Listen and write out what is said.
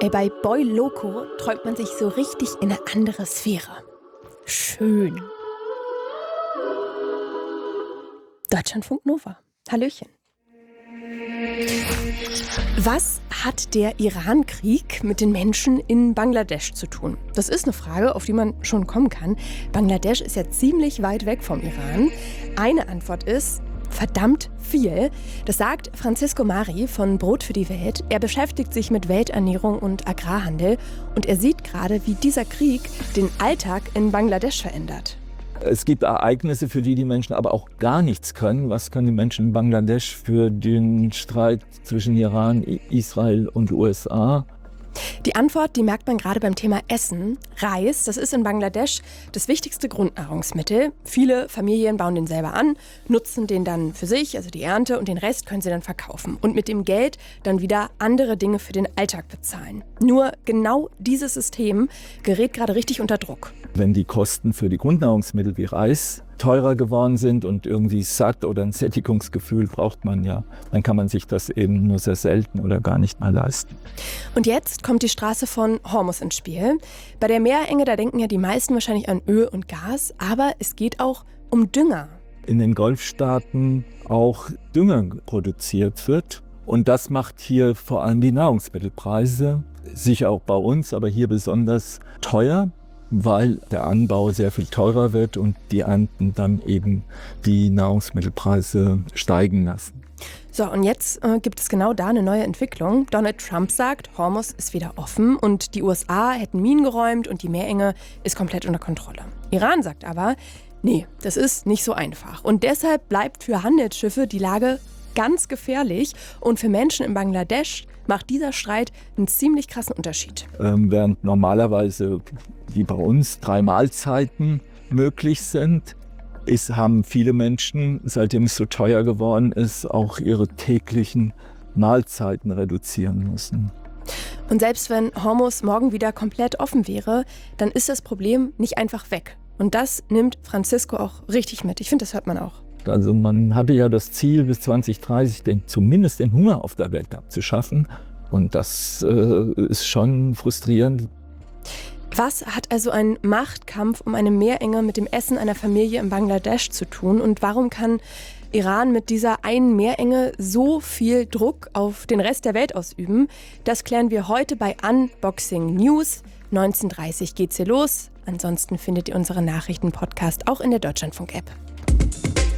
Ey, bei Boy Loco träumt man sich so richtig in eine andere Sphäre. Schön. Deutschlandfunk Nova. Hallöchen. Was hat der Iran-Krieg mit den Menschen in Bangladesch zu tun? Das ist eine Frage, auf die man schon kommen kann. Bangladesch ist ja ziemlich weit weg vom Iran. Eine Antwort ist: verdammt viel. Das sagt Francisco Mari von Brot für die Welt. Er beschäftigt sich mit Welternährung und Agrarhandel und er sieht gerade, wie dieser Krieg den Alltag in Bangladesch verändert. Es gibt Ereignisse, für die Menschen aber auch gar nichts können. Was können die Menschen in Bangladesch für den Streit zwischen Iran, Israel und USA? Die Antwort, die merkt man gerade beim Thema Essen. Reis, das ist in Bangladesch das wichtigste Grundnahrungsmittel. Viele Familien bauen den selber an, nutzen den dann für sich, also die Ernte, und den Rest können sie dann verkaufen. Und mit dem Geld dann wieder andere Dinge für den Alltag bezahlen. Nur genau dieses System gerät gerade richtig unter Druck. Wenn die Kosten für die Grundnahrungsmittel wie Reis teurer geworden sind und irgendwie satt oder ein Sättigungsgefühl braucht man ja, dann kann man sich das eben nur sehr selten oder gar nicht mehr leisten. Und jetzt kommt die Straße von Hormuz ins Spiel. Bei der Meerenge, da denken ja die meisten wahrscheinlich an Öl und Gas, aber es geht auch um Dünger. In den Golfstaaten auch Dünger produziert wird. Und das macht hier vor allem die Nahrungsmittelpreise, sicher auch bei uns, aber hier besonders teuer, weil der Anbau sehr viel teurer wird und die Ernten dann eben die Nahrungsmittelpreise steigen lassen. So, und jetzt gibt es genau da eine neue Entwicklung. Donald Trump sagt, Hormuz ist wieder offen und die USA hätten Minen geräumt und die Meerenge ist komplett unter Kontrolle. Iran sagt aber, nee, das ist nicht so einfach. Und deshalb bleibt für Handelsschiffe die Lage ganz gefährlich. Und für Menschen in Bangladesch macht dieser Streit einen ziemlich krassen Unterschied. Während normalerweise, wie bei uns, 3 Mahlzeiten möglich sind, haben viele Menschen, seitdem es so teuer geworden ist, auch ihre täglichen Mahlzeiten reduzieren müssen. Und selbst wenn Hormuz morgen wieder komplett offen wäre, dann ist das Problem nicht einfach weg. Und das nimmt Francisco auch richtig mit. Ich finde, das hört man auch. Also man hatte ja das Ziel, bis 2030 zumindest den Hunger auf der Welt abzuschaffen. Und das ist schon frustrierend. Was hat also ein Machtkampf um eine Meerenge mit dem Essen einer Familie in Bangladesch zu tun? Und warum kann Iran mit dieser einen Meerenge so viel Druck auf den Rest der Welt ausüben? Das klären wir heute bei Unboxing News. 19:30 geht's hier los. Ansonsten findet ihr unseren Nachrichten-Podcast auch in der Deutschlandfunk-App.